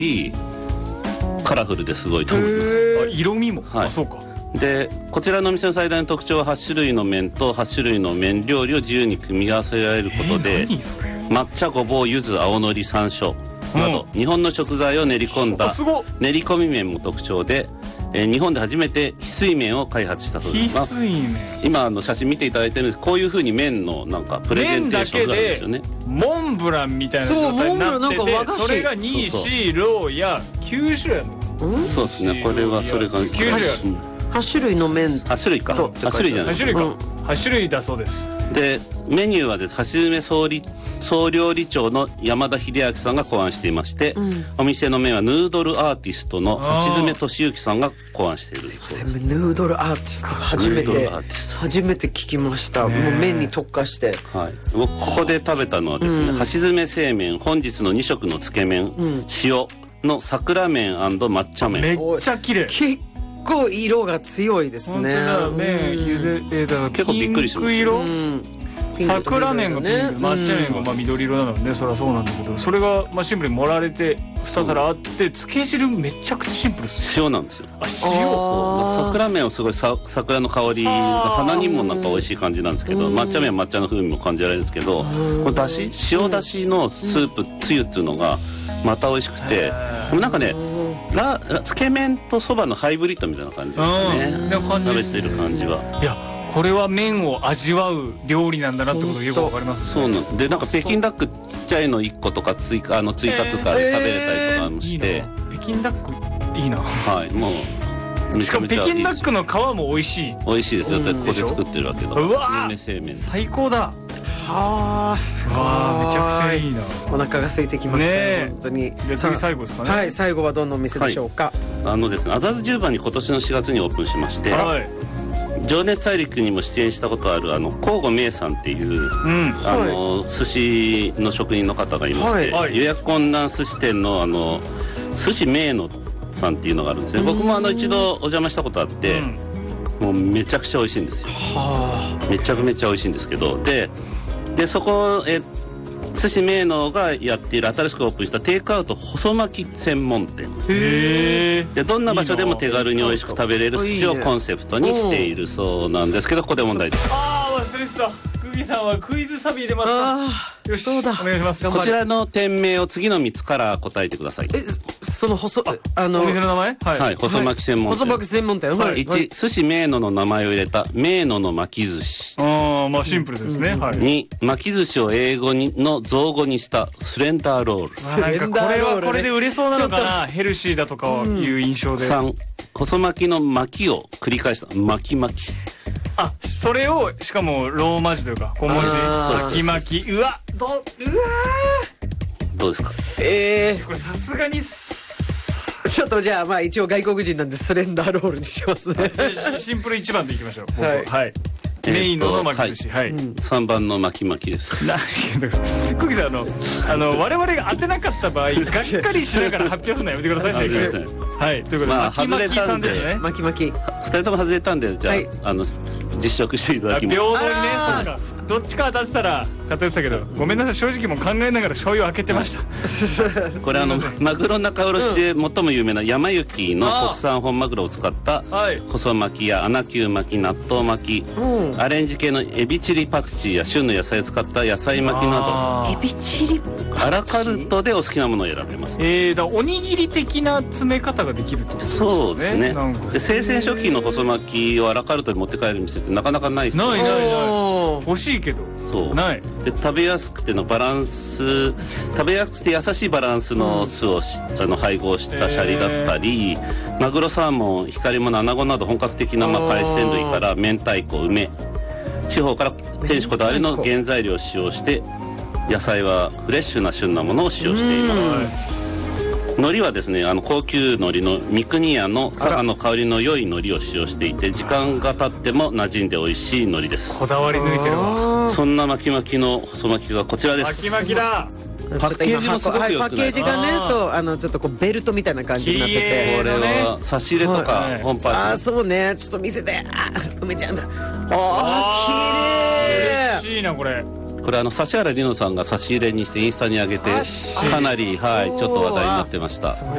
カラフルですごいと思います。 色味も、 はい、 そうか。 でこちらのお店の最大の特徴は8種類の麺と8種類の麺料理を自由に組み合わせられることで、抹茶、ごぼう、柚子、青のり、山椒など、日本の食材を練り込んだ練り込み麺も特徴で、日本で初めて翡翠麺を開発したそうです。 翡翠麺、 今写真見ていただいてるんです。こういう風に麺のなんかプレゼンテーションがあるんですよね。 モンブランみたいな状態になってて、それが2、4、6や9種類あるの。 そうですね。これはそれが 9種類ある。 8種類の麺。 8種類か。8種類じゃない。 8種類か。8種類だそうです。 でメニューはですね、橋爪総料理長の山田秀明さんが考案していまして、お店の麺はヌードルアーティストの橋爪俊之さんが考案しているそうです。 ヌードルアーティスト初めて聞きました。もう麺に特化して、 はい、僕ここで食べたのはですね、橋爪製麺本日の2色のつけ麺、塩の桜麺&抹茶麺。 めっちゃ綺麗。 結構色が強いですね。 結構びっくりしました。 桜麺がピンク、抹茶麺が緑色なのでそれはそうなんだけど、それがシンプルに盛られて2皿あって、つけ汁めちゃくちゃシンプルです。 塩なんですよ。 塩。 桜麺はすごい桜の香りが鼻にもなんか美味しい感じなんですけど、抹茶麺は抹茶の風味も感じられるんですけど、このだし、塩だしのスープつゆっていうのがまた美味しくて、なんかね、つけ麺とそばのハイブリッドみたいな感じですね。食べている感じは。 いや、これは麺を味わう料理なんだなってことがよくわかりますね。 そうなんで、なんか北京ダックちっちゃいの1個とか追加とかで食べれたりとかもして、 北京ダックいいな。 はい、もうしかも北京ダックの皮も美味しい。 美味しいですよ。ここで作ってるわけだ。 うわ、最高だ。はあ、すごい。めちゃくちゃいいな。 お腹が空いてきましたね。本当に。 じゃあ次最後ですかね。 はい、最後はどんなお店でしょうか。 ですね、麻布十番に今年の4月にオープンしまして、情熱大陸にも出演したことある甲吾明さんっていう、寿司の職人の方がいまして、予約困難寿司店の寿司明野さんっていうのがあるんですね。僕も一度お邪魔したことあって、もうめちゃくちゃ美味しいんですよ。めちゃくちゃ美味しいんですけど、でそこ寿司明野がやっている新しくオープンしたテイクアウト細巻き専門店で、どんな場所でも手軽に美味しく食べれる寿司をコンセプトにしているそうなんですけど、ここで問題です。 忘れてた。クギさんはクイズサビで待った。よし、そうだ、お願いします。 こちらの店名を次の3つから答えてください。 そのお店の名前、 はい、細巻き専門店。 細巻き専門店。 1、寿司明野の名前を入れた明野の巻き寿司。 シンプルですね。 2、巻き寿司を英語の造語にしたスレンダーロール。 なんかこれはこれで売れそうなのかな。ヘルシーだとかいう印象で。 3、細巻きの巻きを繰り返した巻き巻き。 それをしかもローマ字というか小文字で巻き巻き。うわどうですか。 これさすがにちょっとじゃあ一応外国人なんでスレンダーロールにしますね。 シンプル1番でいきましょう。はい。メインの巻き寿司。 3番の巻き巻きです。 クギさん我々が当てなかった場合がっかりしながら発表するのやめてくださいね。はい。ということで巻き巻きさんですね。 巻き巻き。 2人とも外れたんで、じゃあ実食していただきます。 平等にね。そうか。どっちか当たってたら勝ててたけど、ごめんなさい、正直もう考えながら醤油を開けてました。 これマグロ仲卸で最も有名な山雪の国産本マグロを使った細巻きや穴球巻き、納豆巻き、アレンジ系のエビチリパクチーや旬の野菜を使った野菜巻きなど、 エビチリアラカルトでお好きなものを選べます。 だおにぎり的な詰め方ができるってことですね。 そうですね。で生鮮食品の細巻きをアラカルトに持って帰る店ってなかなかないですよね。 ない欲しいけどないで、食べやすくて優しいバランスの酢を配合したシャリだったり、マグロ、サーモン、光り物、アナゴなど本格的な海鮮類から明太子、梅、地方から店主こだわりの原材料を使用して、野菜はフレッシュな旬なものを使用しています。海苔はですね、高級海苔の三国屋の佐賀の香りの良い海苔を使用していて、時間が経っても馴染んで美味しい海苔です。 こだわり抜いてるわ。 そんな巻き巻きの細巻きがこちらです。 巻き巻きだ。 パッケージもすごく良くない。 パッケージがね、そうちょっとベルトみたいな感じになってて、 これは差し入れとか本パーティー。 そうね、ちょっと見せて。梅ちゃんだ。綺麗。 嬉しいなこれ。 これ指原莉乃さんが差し入れにしてインスタに上げて、かなりちょっと話題になってました。